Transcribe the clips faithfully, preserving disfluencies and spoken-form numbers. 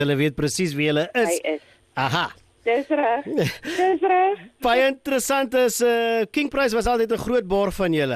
Hulle weet presies wie hulle is. Hy is. Aha. Dis reg. Dis reg. Baie interessant is, uh, King Prize was altyd 'n groot borg van julle.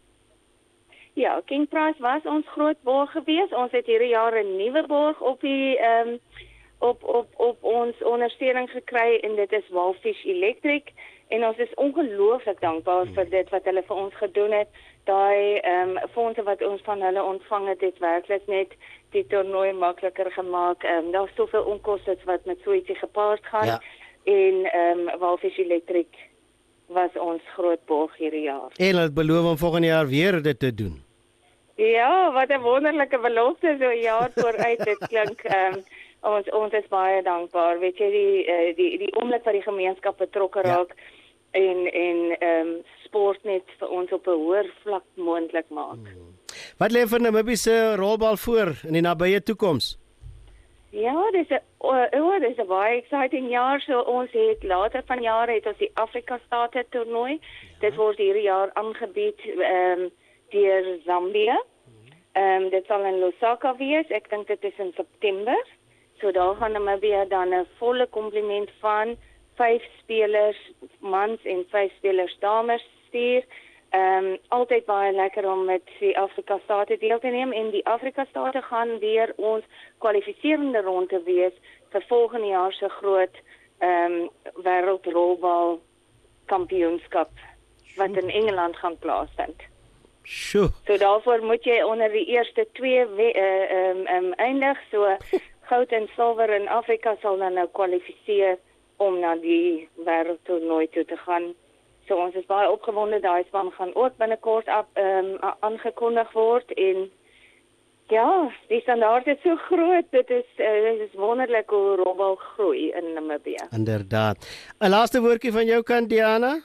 Ja, King Prize was ons groot borg gewees. Ons het hierdie jaar 'n nuwe borg op die ehm um, op op op ons ondersteuning gekry en dit is Walfish Electric en ons is ongelooflik dankbaar vir dit wat hulle vir ons gedoen het. Daai ehm um, fondse wat ons van hulle ontvang het, het werklik net die toernooi makliker gemaak. Ehm um, daar's soveel onkoste wat met so ietsie gepaard gaan. Ja. En ehm um, Walfish Electric was ons groot borg hierdie jaar. En hulle beloof om volgende jaar weer dit te doen. Ja, wat 'n wonderlike belofte so 'n jaar vooruit. Dit klink ehm um, ons ons is baie dankbaar. Weet jy die uh, die die oomblik wat die gemeenskap betrokke raak ja. en en ehm um, sport net vir ons op 'n hoër vlak moontlik maak. Hmm. Wat lê vir Namibië se rolbal voor in die nabye toekoms? Ja, dis 'n oh, oh, dis 'n baie exciting jaar. So ons het later vanjaar het ons die Afrika State toernooi. Ja. Dit word hierdie jaar aangebied ehm um, deur Zambia. Ehm um, dit sal in Lusaka wees. Ek dink dit is in September. So daar gaan Namibië dan 'n volle komplement van vyf spelers mans en vyf spelers dames stuur. Ehm um, altyd baie lekker om met die Afrika State deel te neem en die Afrika State gaan weer ons kwalifiserende ronde wees vir volgende jaar se groot ehm um, wêreldrolbal kampioenskap wat in Engeland gaan plaasvind. Sjoe. So daarvoor moet jy onder die eerste twee ehm uh, um, um, eindig. So goud en silwer in Afrika sal dan nou kwalifiseer om na die wêreldtoernooi toe te gaan. So ons is baie opgewonde. Daai span gaan ook binnekort op ehm um, aangekondig word en ja, die standaard is so groot. Dit is uh, dit is wonderlik hoe rolbal groei in Namibië. Inderdaad. 'n Laaste woordjie van jou kant, Diana?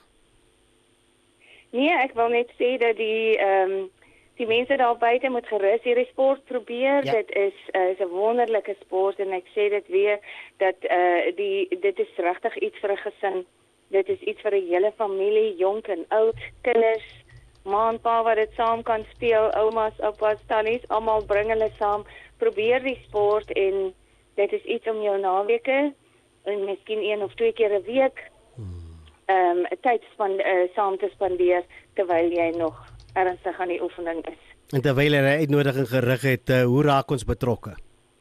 Nee, ek wil net sê dat die ehm um, die mense daar buite moet gerus hierdie sport probeer. Ja. Dit is uh, is 'n wonderlike sport en ek sê dit weer dat uh, die dit is regtig iets vir 'n gesin. Dit is iets vir 'n hele familie, jonk en oud, kinders, ma en pa wat dit saam kan speel, oumas, oupas, tannies, almal bring hulle saam. Probeer die sport en dit is iets om jou naweke en miskien een of twee keer 'n week ehm um, tyd span uh, saam te spandeer terwyl jy nog ernstig aan die oefening is. En terwyl jy 'n uitnodiging gerig het, uh, hoe raak ons betrokke?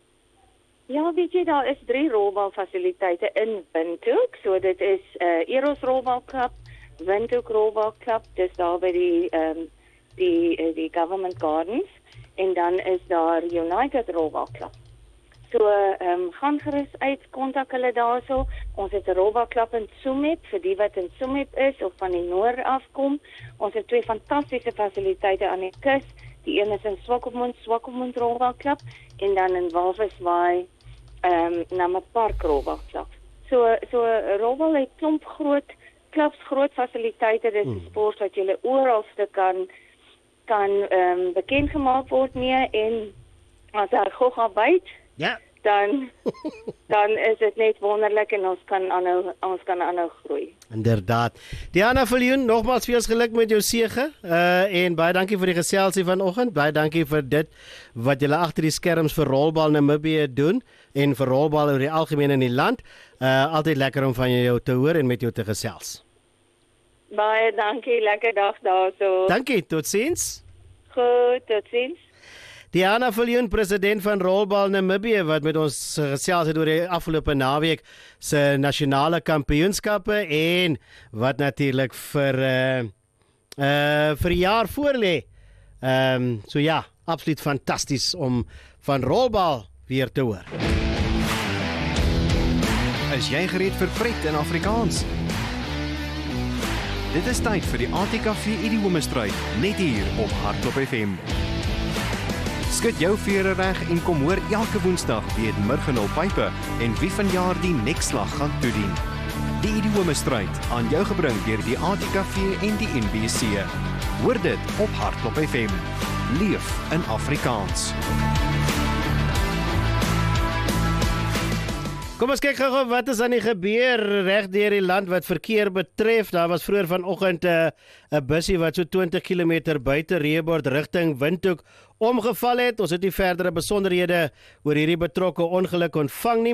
Ja, weet jy, daar is drie rolbalfasiliteite in Windhoek. So dit is uh, Eros Rolbal Club, Windhoek Rolbal Club, dis daar by die ehm um, die uh, die Government Gardens en dan is daar United Rolbal Club. So ehm um, gaan gerus uit, kontak hulle daarso. Ons het 'n rolbal klub in Tsumeb vir die wat in Tsumeb is of van die noord afkom. Ons het twee fantastiese fasiliteite aan die kus. Die een is in Swakopmund, Swakopmund Rolbal Club en dan in Walvisbaai ehm um, Nama Park Rolbal Club. So so rolbal het klomp groot klubs, groot fasiliteite. Dit is 'n sport wat jy oral kan kan ehm um, bekend gemaak word mee en as daar gou byt ja, dan dan is dit net wonderlik en ons kan aanhou ons kan aanhou groei. Inderdaad. Diana Viljoen, nogmaals veel geluk met jou sege. Uh en baie dankie vir die geselsie vanoggend. Baie dankie vir dit wat julle agter die skerms vir rolbal Namibië doen en vir rolbal oor die algemeen in die land. Uh altyd lekker om van jou te hoor en met jou te gesels. Baie dankie, lekker dag daarso. Dankie, totsiens. Goed, totsiens. Diana Viljoen, president van Rolbal Namibië, wat met ons gesels het oor die afgelope naweek se nasionale kampioenskappe en wat natuurlik vir uh uh vir die jaar voorlê. Ehm um, so ja, absoluut fantasties om van rolbal weer te hoor. Is jy gereed vir pret in Afrikaans? Dit is tyd vir die A T K V Idiome-stryd, net hier op Hardklop F M. Skud jou vere reg en kom hoor elke woensdag wie het Murgenol Pype en wie vanjaar die nekslag gaan toedien. Die Idiome-stryd aan jou gebring deur die A T K V en die N B C. Hoor dit op Hardklop F M. Leef in Afrikaans. Kom ons kyk gou wat is aan die gebeur reg deur die land wat verkeer betref. Daar was vroeër vanoggend 'n uh, 'n bussie wat so twintig kilometer buite Reebord rigting Windhoek omgeval het. Ons het nie verdere besonderhede oor hierdie betrokke ongeluk ontvang nie.